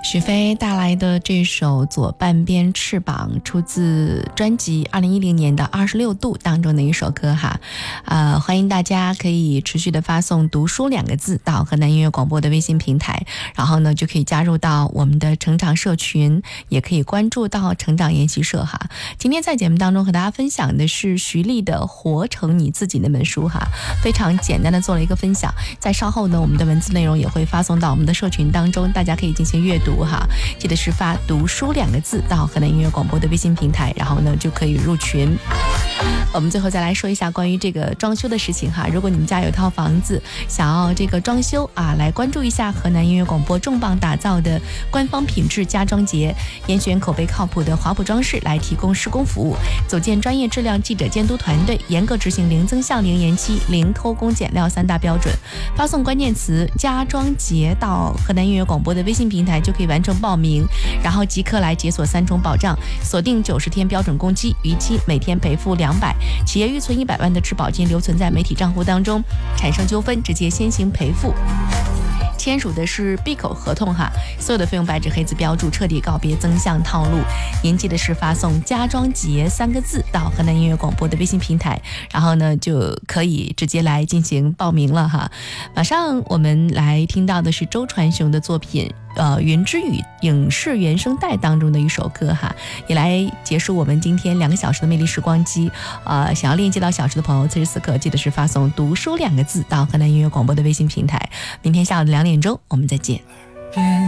许飞带来的这首《左半边翅膀》出自专辑2010年的26度当中的一首歌哈。欢迎大家可以持续的发送读书2个字到河南音乐广播的微信平台，然后呢就可以加入到我们的成长社群，也可以关注到成长研习社哈。今天在节目当中和大家分享的是徐丽的《活成你自己》那本书哈，非常简单的做了一个分享，在稍后呢我们的文字内容也会发送到我们的社群当中，大家可以进行阅读哈。记得是发读书2个字到河南音乐广播的微信平台，然后呢就可以入群。我们最后再来说一下关于这个装修的事情哈，如果你们家有一套房子想要这个装修啊，来关注一下河南音乐广播重磅打造的官方品质家装节，严选口碑靠谱的华普装饰来提供施工服务，组建专业质量记者监督团队，严格执行零增项、零延期、零偷工减料3大标准。发送关键词家装节到河南音乐广播的微信平台就可以完成报名，然后即刻来解锁3重保障，锁定90天标准工期，逾期每天赔付200，企业预存100万的质保金留存在媒体账户当中，产生纠纷直接先行赔付。签署的是闭口合同哈，所有的费用白纸黑字标注，彻底告别增项套路。您记得是发送家装节3个字到河南音乐广播的微信平台，然后呢就可以直接来进行报名了哈。马上我们来听到的是周传雄的作品云之羽影视原声带当中的一首歌哈，也来结束我们今天2个小时的魅力时光机。想要链接到小时的朋友，此时此刻记得是发送读书2个字到河南音乐广播的微信平台。明天下午的2点钟我们再见。